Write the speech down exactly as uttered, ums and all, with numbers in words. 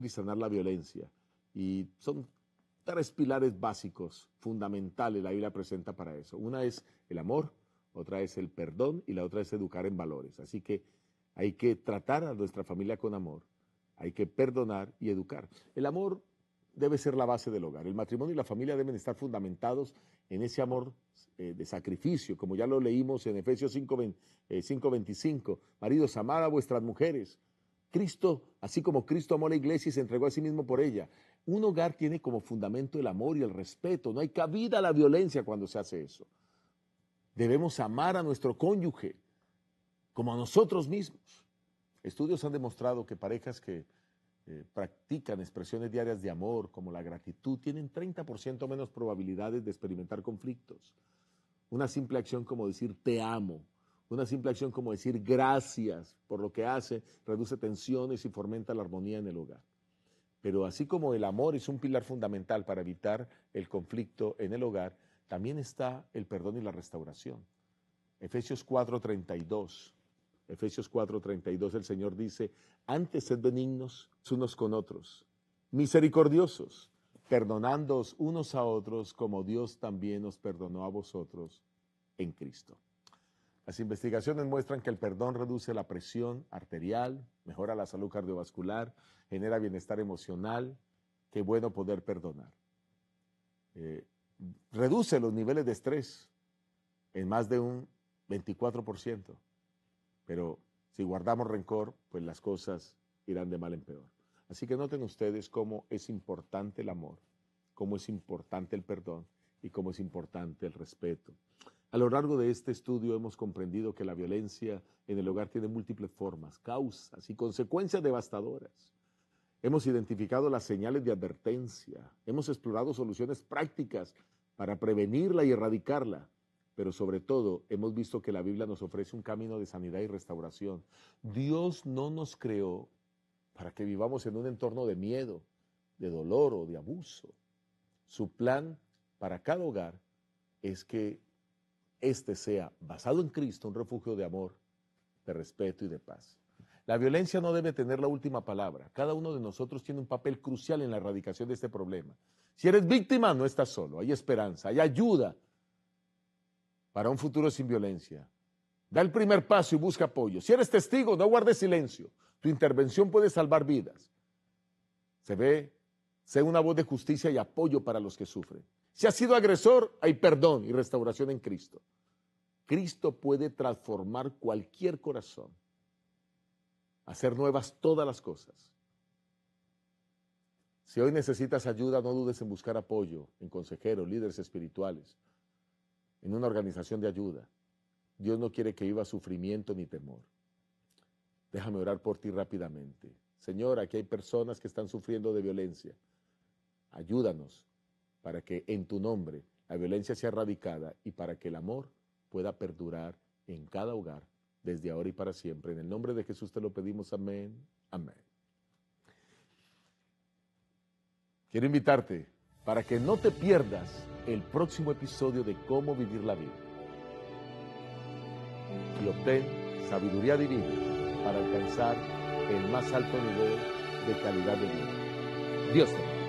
y sanar la violencia. Y son tres pilares básicos, fundamentales, la Biblia presenta para eso. Una es el amor, otra es el perdón y la otra es educar en valores. Así que hay que tratar a nuestra familia con amor, hay que perdonar y educar. El amor debe ser la base del hogar. El matrimonio y la familia deben estar fundamentados en ese amor eh, de sacrificio, como ya lo leímos en Efesios cinco veinticinco. Maridos, amad a vuestras mujeres. Cristo, así como Cristo amó a la iglesia y se entregó a sí mismo por ella. Un hogar tiene como fundamento el amor y el respeto. No hay cabida a la violencia cuando se hace eso. Debemos amar a nuestro cónyuge como a nosotros mismos. Estudios han demostrado que parejas que eh, practican expresiones diarias de amor, como la gratitud, tienen treinta por ciento menos probabilidades de experimentar conflictos. Una simple acción como decir te amo, una simple acción como decir gracias por lo que hace, reduce tensiones y fomenta la armonía en el hogar. Pero así como el amor es un pilar fundamental para evitar el conflicto en el hogar, también está el perdón y la restauración. Efesios cuatro treinta y dos. Efesios cuatro treinta y dos, el Señor dice, antes sed benignos unos con otros, misericordiosos, perdonándoos unos a otros como Dios también os perdonó a vosotros en Cristo. Las investigaciones muestran que el perdón reduce la presión arterial, mejora la salud cardiovascular, genera bienestar emocional. Qué bueno poder perdonar. Eh, reduce los niveles de estrés en más de un veinticuatro por ciento. Pero si guardamos rencor, pues las cosas irán de mal en peor. Así que noten ustedes cómo es importante el amor, cómo es importante el perdón y cómo es importante el respeto. A lo largo de este estudio hemos comprendido que la violencia en el hogar tiene múltiples formas, causas y consecuencias devastadoras. Hemos identificado las señales de advertencia, hemos explorado soluciones prácticas para prevenirla y erradicarla, pero sobre todo hemos visto que la Biblia nos ofrece un camino de sanidad y restauración. Dios no nos creó para que vivamos en un entorno de miedo, de dolor o de abuso. Su plan para cada hogar es que este sea, basado en Cristo, un refugio de amor, de respeto y de paz. La violencia no debe tener la última palabra. Cada uno de nosotros tiene un papel crucial en la erradicación de este problema. Si eres víctima, no estás solo. Hay esperanza, hay ayuda para un futuro sin violencia. Da el primer paso y busca apoyo. Si eres testigo, no guardes silencio. Tu intervención puede salvar vidas. Se ve, sé una voz de justicia y apoyo para los que sufren. Si has sido agresor, hay perdón y restauración en Cristo. Cristo puede transformar cualquier corazón, hacer nuevas todas las cosas. Si hoy necesitas ayuda, no dudes en buscar apoyo en consejeros, líderes espirituales, en una organización de ayuda. Dios no quiere que vivas sufrimiento ni temor. Déjame orar por ti rápidamente. Señor, aquí hay personas que están sufriendo de violencia. Ayúdanos para que en tu nombre la violencia sea erradicada y para que el amor pueda perdurar en cada hogar desde ahora y para siempre. En el nombre de Jesús te lo pedimos. Amén. Amén. Quiero invitarte para que no te pierdas el próximo episodio de Cómo Vivir la Vida. Y obtén sabiduría divina para alcanzar el más alto nivel de calidad de vida. Dios te bendiga.